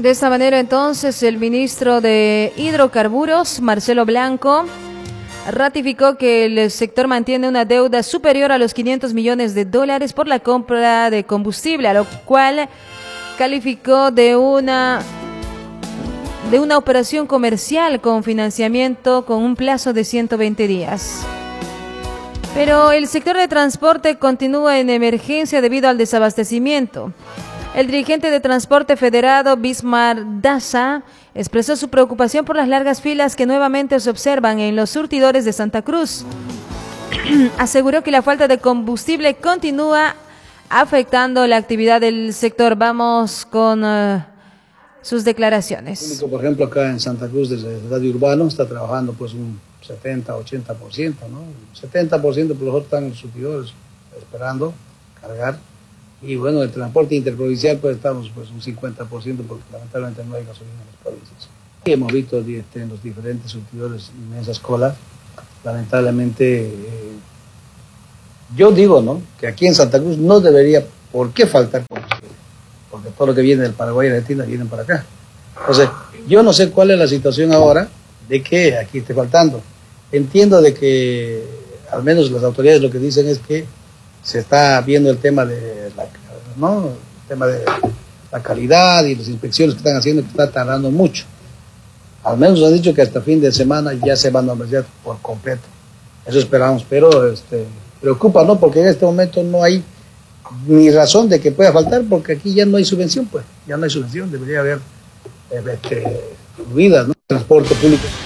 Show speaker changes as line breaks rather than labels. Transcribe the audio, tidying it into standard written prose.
De esta manera, entonces, el ministro de Hidrocarburos, Marcelo Blanco, ratificó que el sector mantiene una deuda superior a los 500 millones de dólares por la compra de combustible, a lo cual calificó de una operación comercial con financiamiento con un plazo de 120 días. Pero el sector de transporte continúa en emergencia debido al desabastecimiento. El dirigente de Transporte Federado, Bismar Daza, expresó su preocupación por las largas filas que nuevamente se observan en los surtidores de Santa Cruz. Aseguró que la falta de combustible continúa afectando la actividad del sector. Vamos con sus declaraciones.
Por ejemplo, acá en Santa Cruz, desde el radio urbano, está trabajando pues un 70-80%, ¿no? 70% por lo mejor están en los surtidores esperando cargar. Y bueno, el transporte interprovincial pues estamos pues un 50% porque lamentablemente no hay gasolina en las provincias. Y hemos visto en los diferentes surtidores inmensas colas. Lamentablemente, yo digo, ¿no?, que aquí en Santa Cruz no debería por qué faltar combustible, porque todo lo que viene del Paraguay y Argentina vienen para acá. Entonces, yo no sé cuál es la situación ahora de que aquí esté faltando. Entiendo de que al menos las autoridades lo que dicen es que se está viendo el tema de la calidad y las inspecciones que están haciendo, que está tardando mucho. Al menos han dicho que hasta fin de semana ya se va a normalizar por completo. Eso esperamos, pero preocupa, ¿no? Porque en este momento no hay ni razón de que pueda faltar, porque aquí ya no hay subvención, pues. Ya no hay subvención, debería haber fluidas, ¿no? Transporte público.